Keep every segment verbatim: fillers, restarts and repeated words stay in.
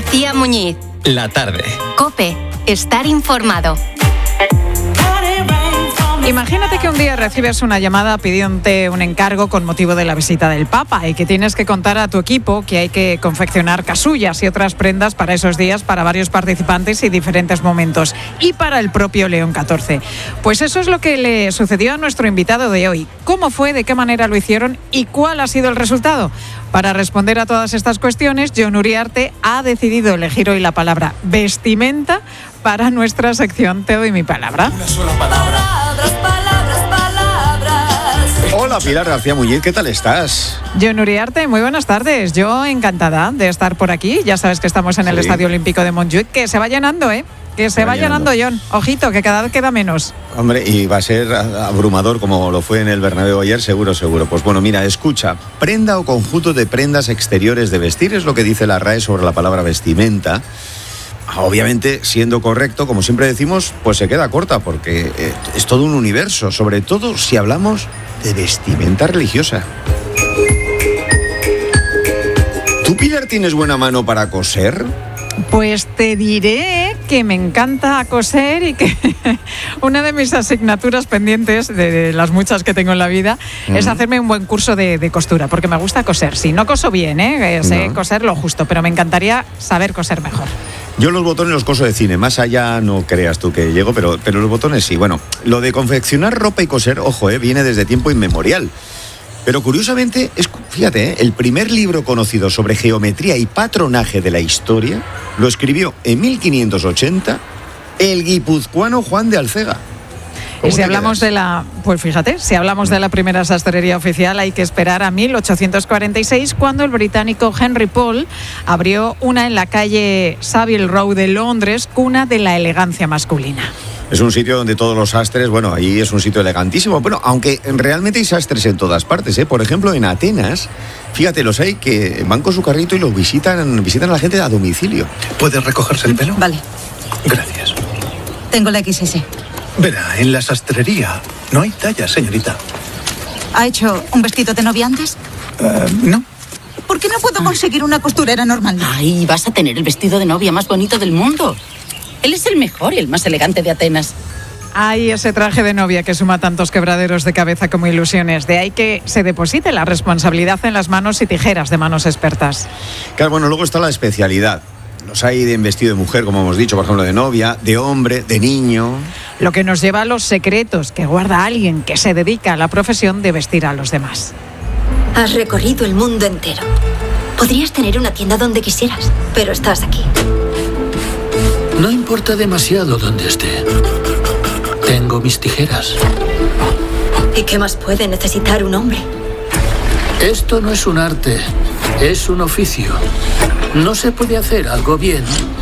García Muñiz. La tarde. COPE. Estar informado. Imagínate que un día recibes una llamada pidiéndote un encargo con motivo de la visita del Papa y que tienes que contar a tu equipo que hay que confeccionar casullas y otras prendas para esos días para varios participantes y diferentes momentos, y para el propio León catorce. Pues eso es lo que le sucedió a nuestro invitado de hoy. ¿Cómo fue, de qué manera lo hicieron y cuál ha sido el resultado? Para responder a todas estas cuestiones, Jon Uriarte ha decidido elegir hoy la palabra vestimenta para nuestra sección Te doy mi palabra. Una sola palabra. Palabras, palabras, palabras. Hola Pilar García Muñiz, ¿qué tal estás? Jon Uriarte, muy buenas tardes. Yo encantada de estar por aquí. Ya sabes que estamos en sí. el Estadio Olímpico de Montjuïc, que se va llenando, ¿eh? Que se va llenando, Jon. Ojito, que cada vez queda menos. Hombre, y va a ser abrumador como lo fue en el Bernabéu ayer, seguro, seguro. Pues bueno, mira, escucha. Prenda o conjunto de prendas exteriores de vestir es lo que dice la R A E sobre la palabra vestimenta. Obviamente, siendo correcto, como siempre decimos, pues se queda corta, porque es todo un universo, sobre todo si hablamos de vestimenta religiosa. ¿Tú, Pilar, tienes buena mano para coser? Pues te diré que me encanta coser y que una de mis asignaturas pendientes, de las muchas que tengo en la vida, mm. es hacerme un buen curso de, de costura, porque me gusta coser. Sí, no coso bien, ¿eh? sé no. coser lo justo, pero me encantaría saber coser mejor. Yo los botones los coso de cine, más allá no creas tú que llego, pero, pero los botones sí. Bueno, lo de confeccionar ropa y coser, ojo, eh, viene desde tiempo inmemorial. Pero curiosamente, es, fíjate, ¿eh? el primer libro conocido sobre geometría y patronaje de la historia lo escribió en mil quinientos ochenta el guipuzcoano Juan de Alcega. Y si hablamos quedas? de la, pues fíjate, si hablamos de la primera sastrería oficial, hay que esperar a mil ochocientos cuarenta y seis, cuando el británico Henry Paul abrió una en la calle Savile Row de Londres, cuna de la elegancia masculina. Es un sitio donde todos los sastres, bueno, ahí es un sitio elegantísimo, bueno, aunque realmente hay sastres en todas partes, ¿eh? Por ejemplo, en Atenas, fíjate, los hay que van con su carrito y los visitan, visitan a la gente a domicilio. ¿Puedes recogerse el pelo? Vale. Gracias. Tengo la equis ese. Verá, en la sastrería no hay tallas, señorita. ¿Ha hecho un vestido de novia antes? Uh, no. ¿Por qué no puedo conseguir una costurera normal? Ay, vas a tener el vestido de novia más bonito del mundo. Él es el mejor y el más elegante de Atenas. Ay, ese traje de novia que suma tantos quebraderos de cabeza como ilusiones. De ahí que se deposite la responsabilidad en las manos y tijeras de manos expertas. Claro, bueno, luego está la especialidad. Los hay de vestido de mujer, como hemos dicho, por ejemplo, de novia, de hombre, de niño. Lo que nos lleva a los secretos que guarda alguien que se dedica a la profesión de vestir a los demás. Has recorrido el mundo entero. Podrías tener una tienda donde quisieras, pero estás aquí. No importa demasiado dónde esté. Tengo mis tijeras. ¿Y qué más puede necesitar un hombre? Esto no es un arte, es un oficio. No se puede hacer algo bien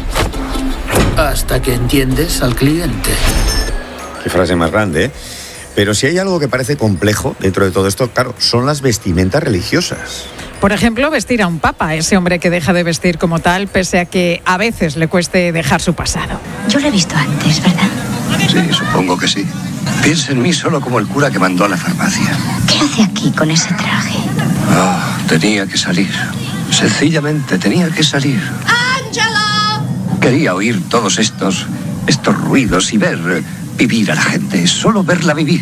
hasta que entiendes al cliente. Qué frase más grande, ¿eh? Pero si hay algo que parece complejo dentro de todo esto, claro, son las vestimentas religiosas. Por ejemplo, vestir a un papa, ese hombre que deja de vestir como tal, pese a que a veces le cueste dejar su pasado. Yo lo he visto antes, ¿verdad? Sí, supongo que sí. Piensa en mí solo como el cura que mandó a la farmacia. ¿Qué hace aquí con ese traje? Oh, tenía que salir. Sencillamente tenía que salir. ¡Ángela! Quería oír todos estos, estos ruidos y ver, vivir a la gente, solo verla vivir.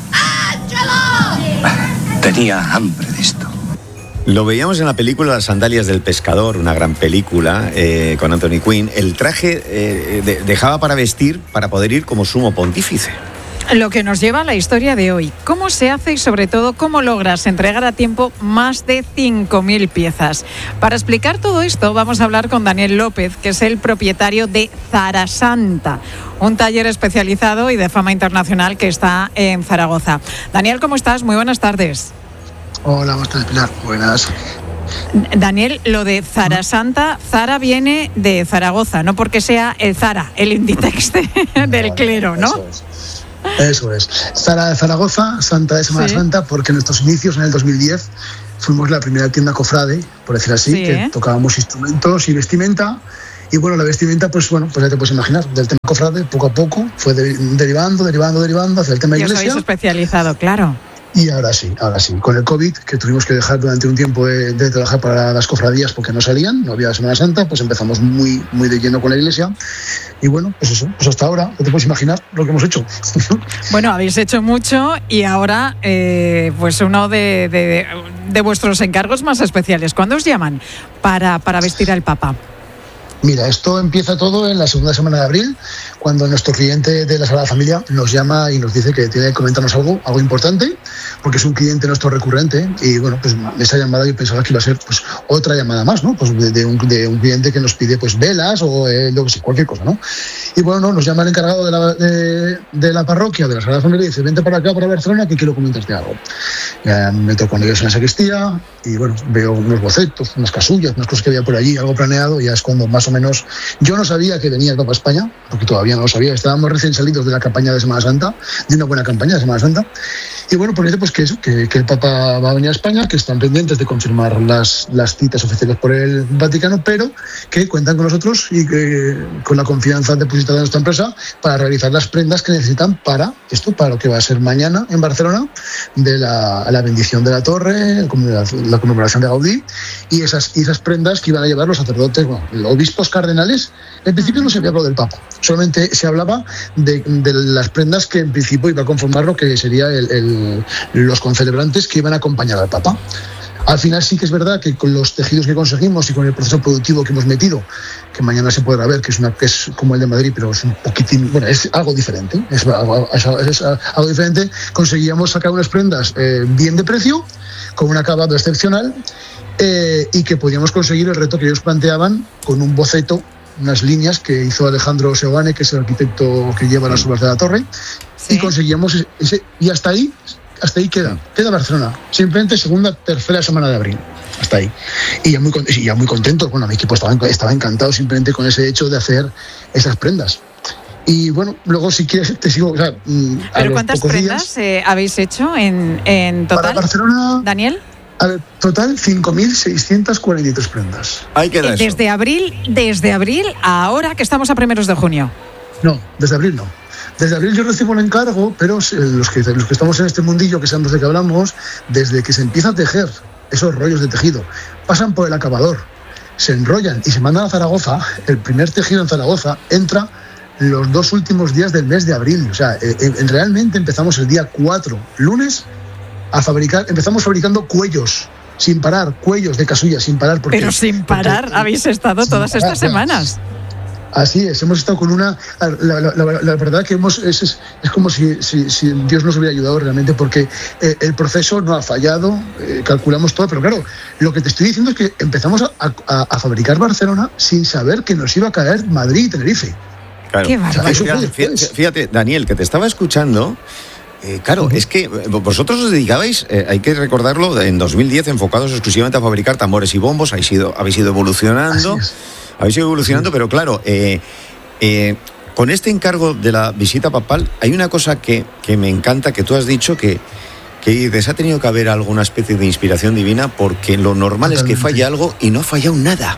¡Ángela! Tenía hambre de esto. Lo veíamos en la película Las sandalias del pescador, una gran película eh, con Anthony Quinn. El traje eh, de, dejaba para vestir para poder ir como sumo pontífice. Lo que nos lleva a la historia de hoy. ¿Cómo se hace y sobre todo cómo logras entregar a tiempo más de cinco mil piezas? Para explicar todo esto vamos a hablar con Daniel López, que es el propietario de Zara Santa, un taller especializado y de fama internacional que está en Zaragoza. Daniel, ¿cómo estás? Muy buenas tardes. Hola, buenas tardes, Pilar. Buenas. Daniel, lo de Zara Santa, Zara viene de Zaragoza, no porque sea el Zara, el Inditex de, del no, clero, ¿no? Eso es. Eso es. Zara de Zaragoza, Santa de Semana sí. Santa, porque en nuestros inicios, en el dos mil diez, fuimos la primera tienda cofrade, por decir así, sí, que ¿eh? tocábamos instrumentos y vestimenta. Y bueno, la vestimenta, pues bueno, pues ya te puedes imaginar, del tema cofrade, poco a poco, fue de, derivando, derivando, derivando hacia el tema y iglesia. Y os habéis especializado, claro. Y ahora sí, ahora sí. Con el COVID, que tuvimos que dejar durante un tiempo de, de trabajar para las cofradías porque no salían, no había Semana Santa, pues empezamos muy, muy de lleno con la iglesia. Y bueno, pues eso, pues hasta ahora, ¿te puedes imaginar lo que hemos hecho? Bueno, habéis hecho mucho y ahora, eh, pues uno de, de, de vuestros encargos más especiales. ¿Cuándo os llaman para, para vestir al Papa? Mira, esto empieza todo en la segunda semana de abril, cuando nuestro cliente de la Sagrada Familia nos llama y nos dice que tiene que comentarnos algo, algo importante, porque es un cliente nuestro recurrente. Y bueno, pues esa llamada yo pensaba que iba a ser pues otra llamada más, ¿no? Pues de, de, un, de un cliente que nos pide pues velas o eh, lo que sea, cualquier cosa, ¿no? Y bueno, no, nos llama el encargado de la, de, de la parroquia de la Sagrada Familia y dice, vente para acá, para Barcelona, que quiero comentarte algo. Ya me meto con ellos en la sacristía y bueno, veo unos bocetos, unas casullas, unas cosas que había por allí, algo planeado, y ya es cuando más o menos yo no sabía que venía el Papa a España, porque todavía no lo sabía, estábamos recién salidos de la campaña de Semana Santa, de una buena campaña de Semana Santa, y bueno, pues dice pues que eso, que, que el Papa va a venir a España, que están pendientes de confirmar las, las citas oficiales por el Vaticano, pero que cuentan con nosotros y que con la confianza depositada en nuestra empresa para realizar las prendas que necesitan para esto, para lo que va a ser mañana en Barcelona, de la, la bendición de la torre, la conmemoración de Gaudí, y esas, y esas prendas que iban a llevar los sacerdotes, bueno, los obispos cardenales. En principio no se había hablado del Papa, solamente se hablaba de, de las prendas que en principio iba a conformar lo que sería el, el, los concelebrantes que iban a acompañar al Papa. Al final sí que es verdad que con los tejidos que conseguimos y con el proceso productivo que hemos metido, que mañana se podrá ver que es, una, que es como el de Madrid, pero es un poquitín, bueno, es algo diferente, es algo, es, es algo diferente, conseguíamos sacar unas prendas eh, bien de precio, con un acabado excepcional, eh, y que podíamos conseguir el reto que ellos planteaban con un boceto, unas líneas que hizo Alejandro Seoane, que es el arquitecto que lleva las obras de la torre, sí. Y conseguíamos ese, y hasta ahí hasta ahí queda, queda Barcelona, simplemente segunda, tercera semana de abril, hasta ahí. Y ya muy, y ya muy contentos, bueno, mi equipo estaba, estaba encantado simplemente con ese hecho de hacer esas prendas. Y bueno, luego si quieres te sigo. O sea, ¿pero cuántas prendas eh, habéis hecho en, en total? Para Barcelona, Daniel. A ver, total cinco mil seiscientas cuarenta y tres prendas. Ahí queda eso. Desde abril, desde abril a ahora que estamos a primeros de junio. No, desde abril no. Desde abril yo recibo un encargo, pero los que, los que estamos en este mundillo, que sabemos de qué hablamos, desde que se empieza a tejer esos rollos de tejido, pasan por el acabador, se enrollan y se mandan a Zaragoza. El primer tejido en Zaragoza entra los dos últimos días del mes de abril. O sea, eh, eh, realmente empezamos el día cuatro, lunes, a fabricar, empezamos fabricando cuellos, sin parar, cuellos de casulla, sin parar. Porque, pero sin parar, porque, habéis estado todas parar, estas semanas. Así es, hemos estado con una... La, la, la, la verdad que hemos es, es, es como si, si, si Dios nos hubiera ayudado realmente, porque eh, el proceso no ha fallado, eh, calculamos todo, pero claro, lo que te estoy diciendo es que empezamos a, a, a fabricar Barcelona sin saber que nos iba a caer Madrid y Tenerife. Claro. Qué o sea, fíjate, fíjate, fíjate, Daniel, que te estaba escuchando... Eh, claro, uh-huh. Es que vosotros os dedicabais, eh, hay que recordarlo, en dos mil diez enfocados exclusivamente a fabricar tambores y bombos, habéis ido, habéis ido evolucionando, habéis ido evolucionando, sí. Pero claro, eh, eh, con este encargo de la visita papal, hay una cosa que, que me encanta, que tú has dicho que, que les ha tenido que haber alguna especie de inspiración divina, porque lo normal Totalmente. Es que falle algo y no ha fallado nada.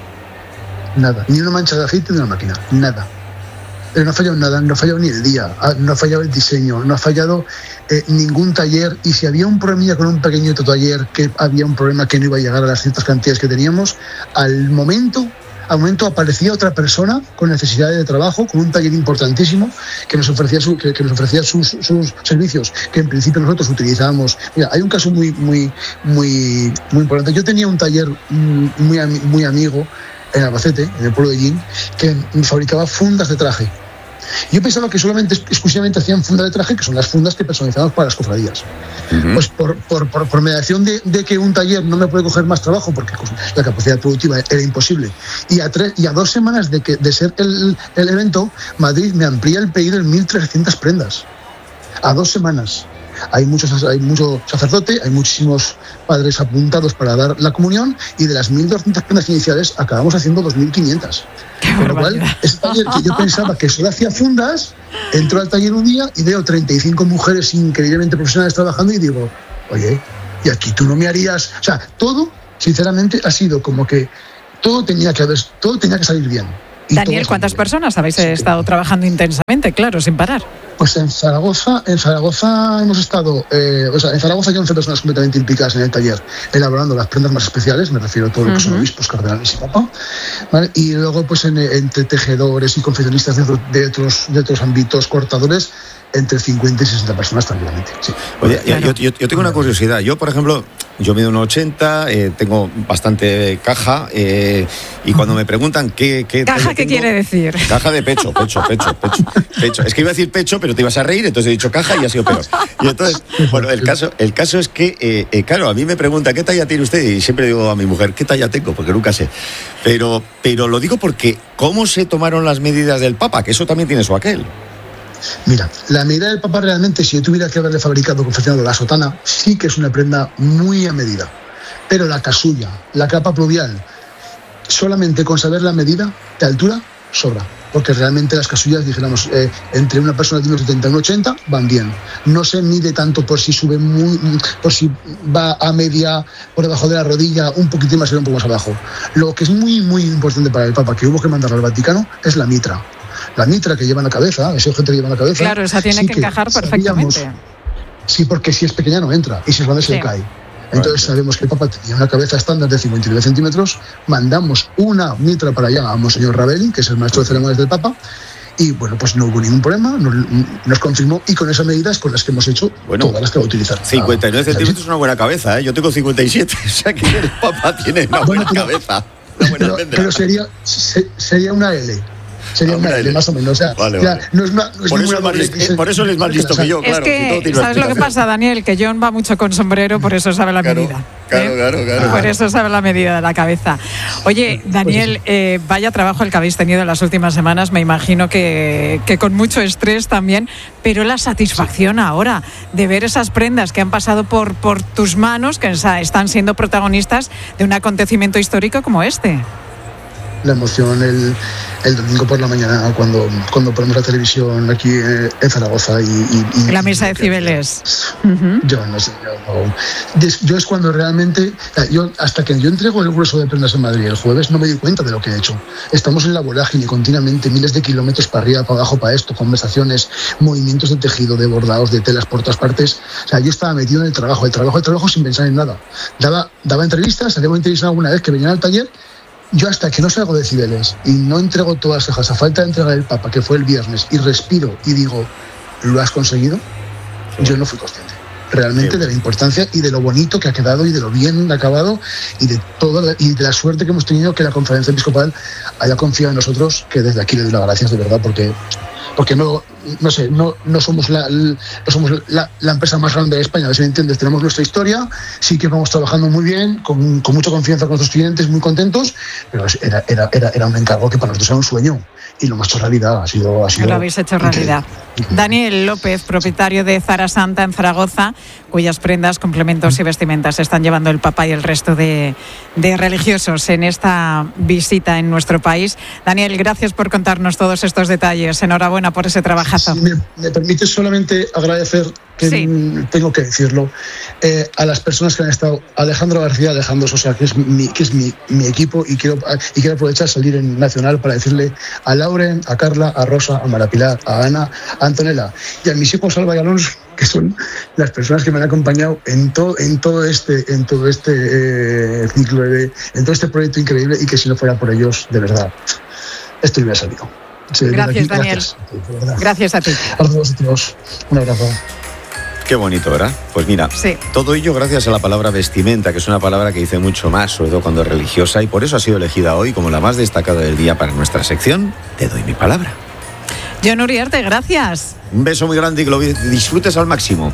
Nada, ni una mancha de aceite de una máquina, nada. Pero no ha fallado nada, no ha fallado ni el día, no ha fallado el diseño, no ha fallado eh, ningún taller. Y si había un problemilla con un pequeño taller, que había un problema que no iba a llegar a las ciertas cantidades que teníamos, al momento, al momento aparecía otra persona con necesidades de trabajo, con un taller importantísimo que nos ofrecía, su, que, que nos ofrecía sus, sus servicios, que en principio nosotros utilizábamos. Mira, hay un caso muy, muy, muy, muy importante. Yo tenía un taller muy, muy amigo en Albacete, en el pueblo de Llín, que fabricaba fundas de traje. Yo pensaba que solamente, exclusivamente hacían fundas de traje, que son las fundas que personalizamos para las cofradías. Uh-huh. Pues por, por, por, por mediación de, de que un taller no me puede coger más trabajo, porque la capacidad productiva era imposible, y a, tres, y a dos semanas de, que, de ser el, el evento, Madrid me amplía el pedido en mil trescientas prendas. A dos semanas. Hay muchos, hay mucho sacerdote, hay muchísimos padres apuntados para dar la comunión, y de las mil doscientas prendas iniciales acabamos haciendo dos mil quinientas. Con lo cual, ese taller que yo pensaba que solo hacía fundas, entro al taller un día y veo treinta y cinco mujeres increíblemente profesionales trabajando y digo, oye, y aquí tú no me harías... O sea, todo, sinceramente, ha sido como que todo tenía que haber, todo tenía que salir bien. Y Daniel, ¿cuántas personas habéis sí, estado trabajando intensamente, claro, sin parar? Pues en Zaragoza, en Zaragoza hemos estado, eh, o sea, en Zaragoza hay once personas completamente implicadas en el taller, elaborando las prendas más especiales, me refiero a todo lo que uh-huh. son obispos, cardenales y papa, ¿vale? Y luego, pues en, entre tejedores y confeccionistas de, de, otros, de otros ámbitos, cortadores, entre cincuenta y sesenta personas tranquilamente. Sí. Oye, claro. yo, yo, yo tengo una curiosidad. Yo, por ejemplo, yo mido uno ochenta, eh, tengo bastante caja, eh, y cuando me preguntan qué... qué ¿Caja qué tengo, quiere decir? Caja de pecho, pecho, pecho, pecho, pecho. Es que iba a decir pecho, pero te ibas a reír, entonces he dicho caja y ha sido peor. Y entonces, bueno, el caso, el caso es que, eh, eh, claro, a mí me pregunta ¿qué talla tiene usted? Y siempre digo a mi mujer, ¿qué talla tengo? Porque nunca sé. Pero, pero lo digo porque, ¿cómo se tomaron las medidas del Papa? Que eso también tiene su aquel. Mira, la medida del Papa realmente, si yo tuviera que haberle fabricado, confeccionado la sotana, sí que es una prenda muy a medida. Pero la casulla, la capa pluvial, solamente con saber la medida de altura, sobra. Porque realmente las casullas, dijéramos, eh, entre una persona de uno setenta y uno ochenta van bien. No se mide tanto por si sube muy, por si va a media, por debajo de la rodilla, un poquitín más y un poco más abajo. Lo que es muy, muy importante para el Papa, que hubo que mandarlo al Vaticano, es la mitra. La mitra que lleva en la cabeza, ese objeto que lleva en la cabeza. Claro, esa tiene sí que encajar que perfectamente. Sabíamos, sí, porque si es pequeña no entra, y si es grande sí. se le cae. Entonces sabemos que el Papa tenía una cabeza estándar de cincuenta y nueve centímetros, mandamos una mitra para allá a Monseñor Ravelli, que es el maestro de ceremonias del Papa, y bueno, pues no hubo ningún problema, nos, nos confirmó, y con esas medidas con las que hemos hecho bueno, todas las que va a utilizar. cincuenta y nueve centímetros es una buena cabeza, ¿eh? Yo tengo cincuenta y siete, o sea que el Papa tiene una buena bueno, pero, cabeza. Una buena pero, pero sería, se, sería una L. Sería una L, más o menos. O sea, vale, ya, vale. No es una, no es por, eso es listo, se, por eso él es más listo que yo, es claro. Que, si ¿sabes lo que pasa, Daniel? Que John va mucho con sombrero, por eso sabe la claro, medida. Claro, ¿eh? claro, claro. Por eso sabe la medida de la cabeza. Oye, Daniel, eh, vaya trabajo el que habéis tenido en las últimas semanas. Me imagino que, que con mucho estrés también, pero la satisfacción ahora de ver esas prendas que han pasado por, por tus manos, que están siendo protagonistas de un acontecimiento histórico como este. La emoción el, el domingo por la mañana cuando, cuando ponemos la televisión aquí en Zaragoza y, y, y la mesa de Cibeles. Uh-huh. Yo no sé, yo, no, yo es cuando realmente yo hasta que yo entrego el grueso de prendas en Madrid el jueves no me di cuenta de lo que he hecho. Estamos en la vorágine continuamente, miles de kilómetros para arriba, para abajo, para esto, conversaciones, movimientos de tejido, de bordados, de telas por todas partes. O sea, yo estaba metido en el trabajo, el trabajo, el trabajo sin pensar en nada. Daba, daba entrevistas, salía una entrevista alguna vez que venían al taller. Yo hasta que no salgo de Cibeles y no entrego todas las cejas a falta de entregar el Papa, que fue el viernes, y respiro y digo, ¿lo has conseguido? Sí. Yo no fui consciente realmente sí. de la importancia y de lo bonito que ha quedado y de lo bien acabado y de toda la, y de la suerte que hemos tenido que la Conferencia Episcopal haya confiado en nosotros, que desde aquí le doy las gracias de verdad, porque porque no no sé no no somos la no somos la, la empresa más grande de España, a ver si me entiendes. Tenemos nuestra historia, sí que vamos trabajando muy bien, con, con mucha confianza con nuestros clientes, muy contentos, pero era era era era un encargo que para nosotros era un sueño y lo hemos hecho realidad. Ha sido, ha sido lo habéis hecho realidad. Daniel López, propietario de Zara Santa en Zaragoza, cuyas prendas, complementos y vestimentas están llevando el Papa y el resto de, de religiosos en esta visita en nuestro país. Daniel, gracias por contarnos todos estos detalles. Enhorabuena por ese trabajazo. Si me, me permites solamente agradecer, que sí. tengo que decirlo, eh, a las personas que han estado, Alejandro García, Alejandro Sosa, que es mi, que es mi, mi equipo, y quiero, y quiero aprovechar salir en Nacional para decirle a Lauren, a Carla, a Rosa, a Mara Pilar, a Ana, a Antonella y a mis hijos Alba y Alonso, que son las personas que me han acompañado en todo, en todo este, en todo este eh, ciclo, de, en todo este proyecto increíble, y que si no fuera por ellos, de verdad, esto hubiera salido. Sí, gracias, aquí, Daniel. Gracias, gracias a ti. A vosotros. Un abrazo. Qué bonito, ¿verdad? Pues mira, sí. todo ello gracias a la palabra vestimenta, que es una palabra que dice mucho más, sobre todo cuando es religiosa, y por eso ha sido elegida hoy como la más destacada del día para nuestra sección. Te doy mi palabra. John Uriarte, gracias. Un beso muy grande y que lo disfrutes al máximo.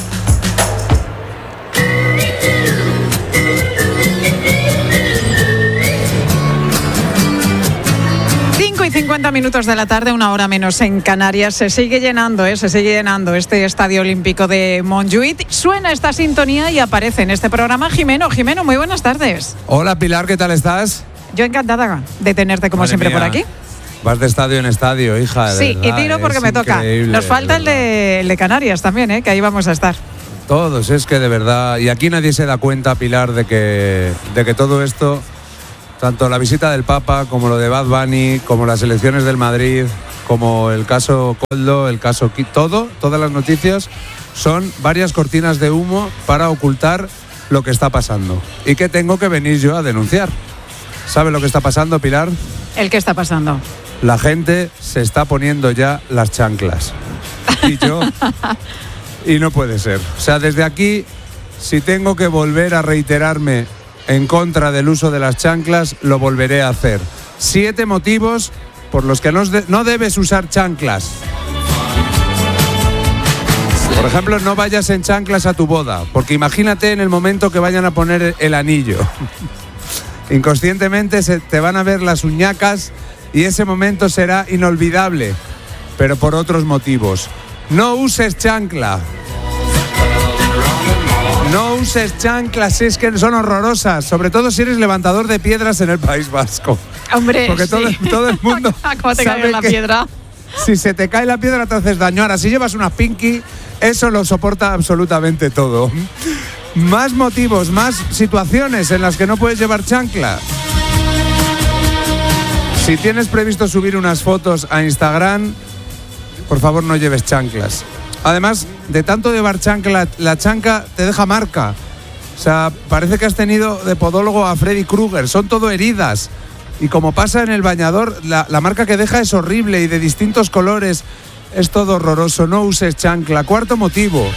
cincuenta minutos de la tarde, una hora menos en Canarias. Se sigue llenando, ¿eh? se sigue llenando este Estadio Olímpico de Montjuïc. Suena esta sintonía y aparece en este programa Jimeno. Jimeno, muy buenas tardes. Hola Pilar, ¿qué tal estás? Yo encantada de tenerte como Madre siempre mía. Por aquí. Vas de estadio en estadio, hija. De sí, verdad, y tiro porque me toca. Nos falta el de, el de Canarias también, ¿eh? que ahí vamos a estar. Todos, es que de verdad. Y aquí nadie se da cuenta, Pilar, de que, de que todo esto Tanto la visita del Papa, como lo de Bad Bunny, como las elecciones del Madrid, como el caso Koldo, el caso Ki, todo, todas las noticias son varias cortinas de humo para ocultar lo que está pasando. ¿Y qué tengo que venir yo a denunciar? ¿Sabe lo que está pasando, Pilar? ¿El qué está pasando? La gente se está poniendo ya las chanclas. Y yo... y no puede ser. O sea, desde aquí, si tengo que volver a reiterarme en contra del uso de las chanclas, lo volveré a hacer. Siete motivos por los que no, de- no debes usar chanclas. Por ejemplo, no vayas en chanclas a tu boda, porque imagínate en el momento que vayan a poner el anillo. Inconscientemente se te van a ver las uñacas y ese momento será inolvidable, pero por otros motivos. No uses chancla. No uses chanclas, es que son horrorosas, sobre todo si eres levantador de piedras en el País Vasco. Hombre, porque todo, sí. todo el mundo ¿Cómo te sabe cae la que piedra? Si se te cae la piedra te haces daño. Ahora, si llevas una pinky, eso lo soporta absolutamente todo. Más motivos, más situaciones en las que no puedes llevar chancla. Si tienes previsto subir unas fotos a Instagram, por favor no lleves chanclas. Además, de tanto llevar chancla, la chancla te deja marca. O sea, parece que has tenido de podólogo a Freddy Krueger. Son todo heridas. Y como pasa en el bañador, la, la marca que deja es horrible y de distintos colores. Es todo horroroso. No uses chancla. Cuarto motivo.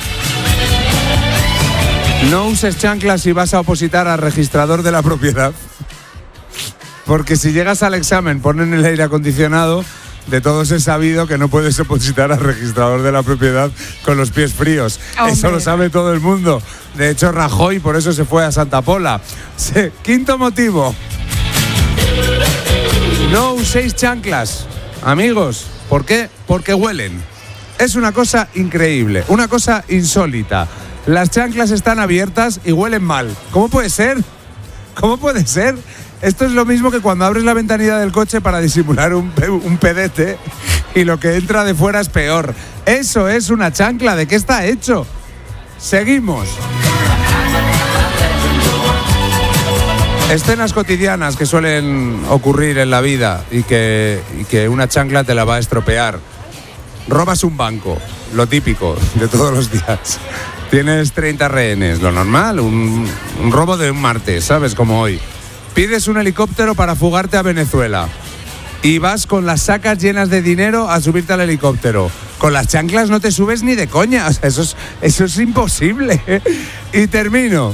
No uses chancla si vas a opositar al registrador de la propiedad. Porque si llegas al examen, ponen el aire acondicionado, de todos es sabido que no puedes opositar al registrador de la propiedad con los pies fríos. Hombre. Eso lo sabe todo el mundo. De hecho, Rajoy por eso se fue a Santa Pola. Sí. Quinto motivo. No uséis chanclas, amigos. ¿Por qué? Porque huelen. Es una cosa increíble, una cosa insólita. Las chanclas están abiertas y huelen mal. ¿Cómo puede ser? ¿Cómo puede ser? Esto es lo mismo que cuando abres la ventanilla del coche para disimular un, pe- un pedete y lo que entra de fuera es peor. Eso es una chancla. ¿De qué está hecho? Seguimos. Escenas cotidianas que suelen ocurrir en la vida y que, y que una chancla te la va a estropear. Robas un banco, lo típico de todos los días. Tienes treinta rehenes, lo normal, un, un robo de un martes, ¿sabes? Como hoy. Pides un helicóptero para fugarte a Venezuela y vas con las sacas llenas de dinero a subirte al helicóptero. Con las chanclas no te subes ni de coña, o sea, eso es, eso es imposible. Y termino.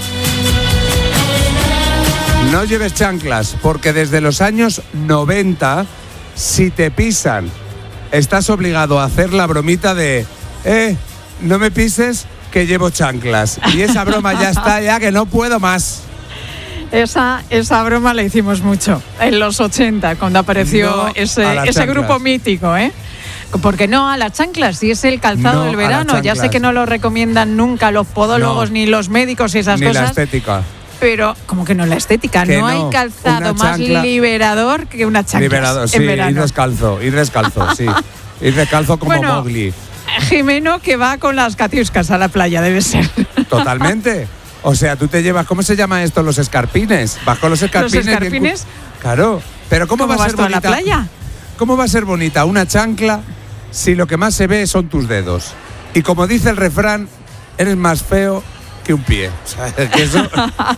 No lleves chanclas, porque desde los años noventa, si te pisan, estás obligado a hacer la bromita de, eh, no me pises, que llevo chanclas. Y esa broma ya está, ya que no puedo más. Esa, esa broma la hicimos mucho en los ochenta, cuando apareció No ese, a las ese chanclas. grupo mítico, ¿eh? Porque no a las chanclas, si es el calzado No del a las verano. Ya sé chanclas. que no lo recomiendan nunca los podólogos No. ni los médicos y esas Ni cosas. la estética. Pero, como que no la estética, Que no, no, hay calzado una más chancla- liberador que una chancla Liberador, sí, en ir verano. descalzo, ir descalzo, sí. Ir descalzo como Bueno. Mowgli. Jimeno que va con las catiuscas a la playa, debe ser. Totalmente. O sea, tú te llevas, ¿cómo se llama esto? Los escarpines. Vas con los escarpines. bien escarpines? cu- Claro. Pero ¿cómo, ¿Cómo va a vas ser tú a la bonita? playa? ¿Cómo va a ser bonita una chancla si lo que más se ve son tus dedos? Y como dice el refrán, eres más feo que un pie. O sea, que eso...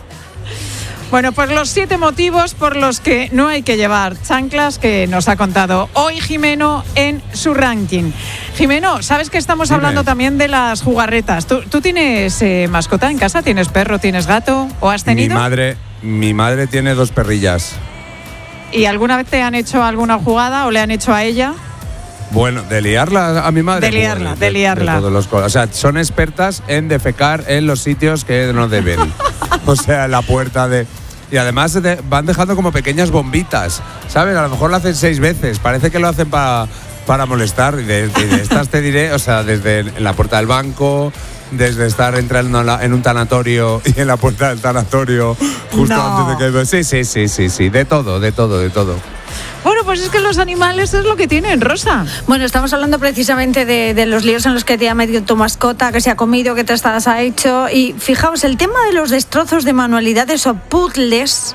Bueno, pues los siete motivos por los que no hay que llevar chanclas que nos ha contado hoy Jimeno en su ranking. Jimeno, sabes que estamos Dime. hablando también de las jugarretas. ¿Tú, tú tienes eh, mascota en casa? ¿Tienes perro? ¿Tienes gato? ¿O has mi tenido? madre, mi madre tiene dos perrillas. ¿Y alguna vez te han hecho alguna jugada o le han hecho a ella? Bueno, de liarla a mi madre. De liarla, Bueno, de liarla. todos los co- o sea, son expertas en defecar en los sitios que no deben. O sea, en la puerta de... Y además de- van dejando como pequeñas bombitas, ¿sabes? A lo mejor lo hacen seis veces. Parece que lo hacen para para molestar. Y de, y de estas te diré, o sea, desde en la puerta del banco, desde estar entrando en, la- en un tanatorio y en la puerta del tanatorio justo No. antes de que... Sí, sí, sí, sí, sí. De todo, de todo, de todo. Bueno, pues es que los animales es lo que tienen, Rosa. Bueno, estamos hablando precisamente de, de los líos en los que te ha metido tu mascota, que se ha comido, que trastadas ha hecho. Y fijaos, el tema de los destrozos de manualidades o puzzles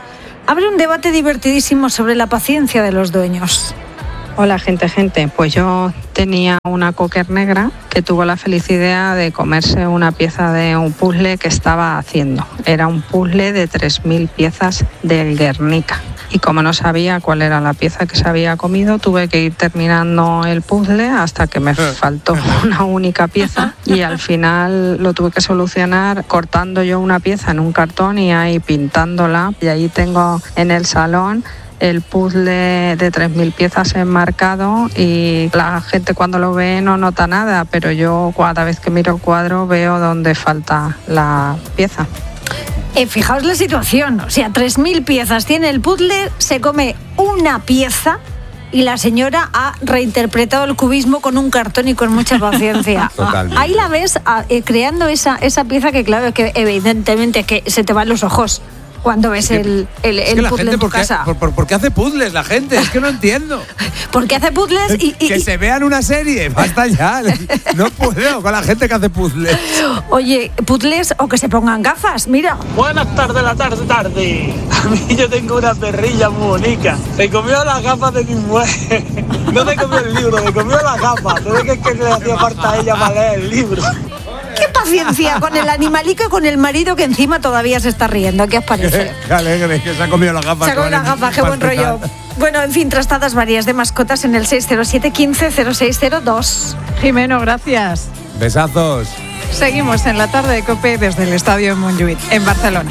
abre un debate divertidísimo sobre la paciencia de los dueños. Hola gente, gente. Pues yo tenía una cocker negra que tuvo la feliz idea de comerse una pieza de un puzzle que estaba haciendo. Era un puzzle de tres mil piezas del Guernica. Y como no sabía cuál era la pieza que se había comido, tuve que ir terminando el puzzle hasta que me faltó una única pieza y al final lo tuve que solucionar cortando yo una pieza en un cartón y ahí pintándola. Y ahí tengo en el salón el puzzle de tres mil piezas enmarcado y la gente cuando lo ve no nota nada, pero yo cada vez que miro el cuadro veo dónde falta la pieza. Eh, fijaos la situación, o sea, tres mil piezas tiene el puzzle, se come una pieza y la señora ha reinterpretado el cubismo con un cartón y con mucha paciencia. Totalmente. Ahí la ves a, eh, creando esa, esa pieza que claro, es que evidentemente que se te van los ojos cuando ves es que, el, el, es el que la puzzle gente en tu ¿por qué, casa. por, por, ¿Por qué hace puzzles la gente? Es que no entiendo. Porque hace puzzles y... y que y... se vean una serie, basta ya. No puedo con la gente que hace puzzles. Oye, puzzles o que se pongan gafas, mira. Buenas tardes, la tarde, tarde. A mí yo tengo una perrilla muy bonita. Se comió las gafas de mi mujer. No me comió el libro, me comió las gafas. ¿No ves que, que le hacía falta a ella para leer el libro? ¡Qué paciencia con el animalico y con el marido que encima todavía se está riendo! ¿Qué os parece? Qué alegre, que se ha comido las gafas. Se ha comido las gafas, qué buen rollo. Bueno, en fin, trastadas varias de mascotas en el seis cero siete, quince, cero seis cero dos. Jimeno, gracias. Besazos. Seguimos en la tarde de COPE desde el Estadio Montjuïc, en Barcelona.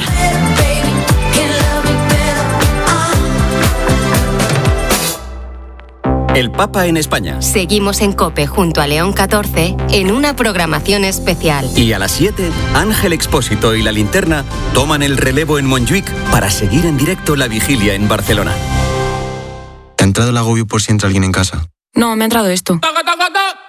El Papa en España. Seguimos en COPE junto a León catorce en una programación especial. Y a las siete, Ángel Expósito y La Linterna toman el relevo en Montjuïc para seguir en directo la vigilia en Barcelona. ¿Te ha entrado el agobio por si entra alguien en casa? No, me ha entrado esto.